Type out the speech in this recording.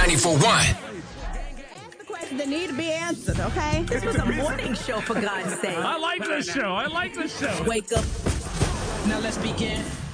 94.1. That need to be answered, okay? This was a morning show, for God's sake. I like this show. Wake up. Now let's begin.